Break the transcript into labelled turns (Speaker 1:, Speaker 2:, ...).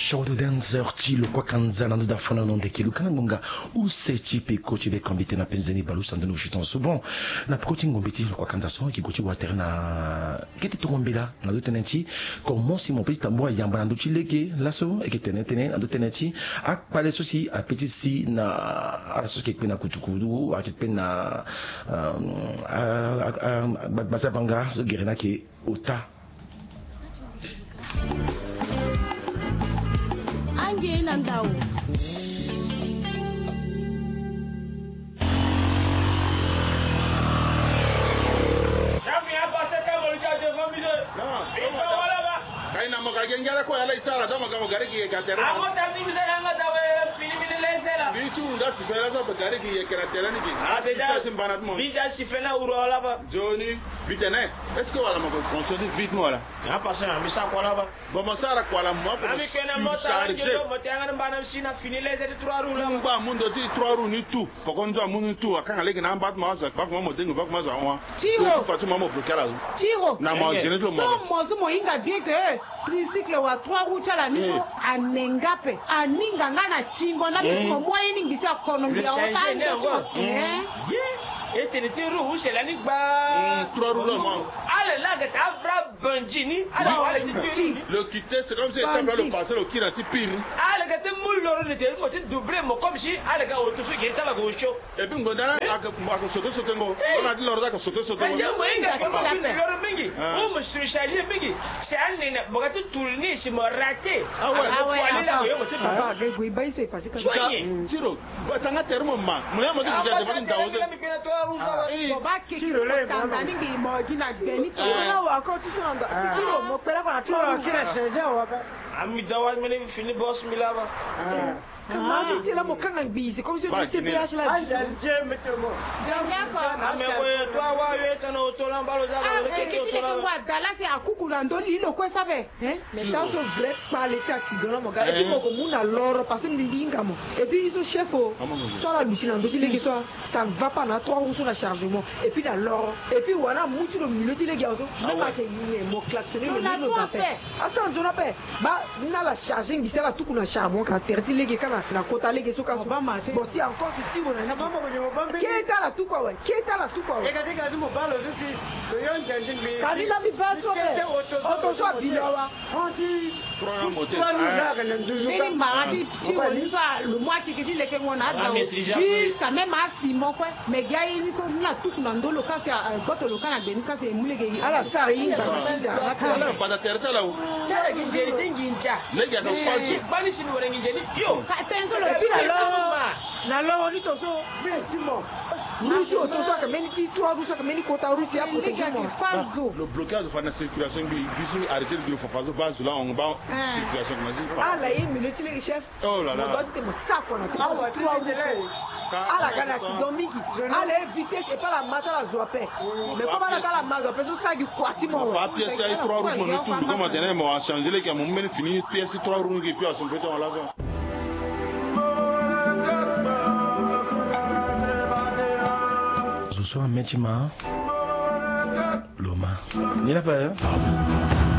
Speaker 1: Shawdo dancer tilo kwa kanzana ndo dafona non deke lukana ngonga useti pe coach be kambite na penzeni balu sando no jitan souvent na proti ngombiti kwa kanza so ki gochi water na kete to ngombela na do tenenti comment si mon petit tambour yamba na do chileke lasso e kete tenen ndo tenenti ak pale sosi a petit si na araso ke pena kutukudu a ke pena basabanga so gerena ke ota
Speaker 2: Ange Nandao.
Speaker 3: Kaina makagengera ko yala isara dama kama gariki katera.
Speaker 4: Amota ni bisa nanga dawe filimi ni lesela.
Speaker 3: Bichu unda sifela so gariki ye katera niki.
Speaker 4: Déjà
Speaker 3: simbanat mo.
Speaker 4: Bija sifela urola ba.
Speaker 3: Joni bitene. Est-ce que wala mako consommer vite mo wala?
Speaker 4: Ya passa na misa kwala ba.
Speaker 3: Bon sara kwala mo ko.
Speaker 4: Ami kena mota njo motanga mbana sina fini lese de 3 roues la.
Speaker 3: Mba mundo ti 3 roues ni tout. Pokonzo mundo tout akanga leki na mbat mo za ba ko mo dengo ba ko za wa.
Speaker 2: Tiro.
Speaker 3: Fatu mo bloquer la.
Speaker 2: Tiro.
Speaker 3: Na mo gene to mo.
Speaker 2: So mo inga bien que tricycle wa 3 roues chala miso anengape aninganga na chingo na biso moye ningisa konombia ota ndo
Speaker 4: Et tu roues chez la Nigba.
Speaker 3: 3 roues mo.
Speaker 4: Allez là que ta vra banjini. Allez
Speaker 3: le quitter c'est comme si était le passer le kira ti pire.
Speaker 4: Allez que te moule loro de te mo te doubler mo comme si allez que auto so qui la gauche.
Speaker 3: Et puis ngondana ak soto ngo. On a dit loro da soto.
Speaker 4: Parce que moi inga ko loro mingi. O me surcharger mingi. C'est un nene mo gatu tourner si mo raté.
Speaker 3: Ah ouais.
Speaker 4: Allez là yo mo te
Speaker 5: papa ga gui bai sai pasi ka.
Speaker 3: Tiro. Batanga termo ma. Mo ya mo de ga de ndawo.
Speaker 2: Boba kiro le Tanzania ngi mo gina beni to
Speaker 5: na wa ko tisonda tiro mo pela kwa tiro kila sheja wa ba
Speaker 4: ami dawa mene fini boss milava
Speaker 5: kama titi la mo kanga busy comme si on s'est PH là
Speaker 2: Jango
Speaker 4: ame ko to wa yeta no to lambalo za ba
Speaker 2: le kiti le kwa dalasi akukula ndo lilo kwa sabe
Speaker 5: mais dans ce vrai parler ça accident mo ga et puis ko muna loro parce que mbinga mo et puis ils sont chef o so la lutina ndo tile que ça ne va pas na 3 roues sur la chargement et puis dans loro et puis wana mutu no milieu tile ga so même pas que yé mo klaxonner le milieu na paix asa nzo na paix ba na la charger ngisa la tuku na charbon ka tertile ke kana na kota lege so ka so bon si encore si tiro na ba mo bambe keta la tuku wa keta la tuku wa
Speaker 6: eka tika zimo balo zuti yo njanjin bi
Speaker 5: kadila bi baso be auto so bilawa
Speaker 6: honti
Speaker 3: Prends moteur.
Speaker 2: Mimi marachi tiro ni so le mois qui le ke ngona da jusqu'à même à Simon quoi mais gars ni so na tuku na ndolo kasi boto lo kana beni kasi emulege
Speaker 5: ala sara yin ba tinja
Speaker 3: ala pada terta la
Speaker 4: tara ginjeri tinginja
Speaker 3: legi aka faso
Speaker 4: bani sinu wore ginjeri yo
Speaker 2: ka tenso lo
Speaker 5: tira lo na lo ni to so be timo Ruti auto so ka meni ti 3 roues so ka meni kota roues ya protéger moi
Speaker 2: fazo
Speaker 3: le blocage de la circulation bi bisu arrêter de fafazo base là on va circulation comme ça
Speaker 5: ala yi militi le chef
Speaker 3: oh là là
Speaker 5: on doit te mo sako na 3 roues ala kana ti domiki ala vitesse et pas la mata la zoape mais comment la mazoape so sa gi kwati mo
Speaker 3: fa pièce ay 3 roues mo tout comme maintenant mo a changer les que mo men fini pièce 3 roues qui puis à son petit on la
Speaker 1: ce soir Metima Loma ni la pas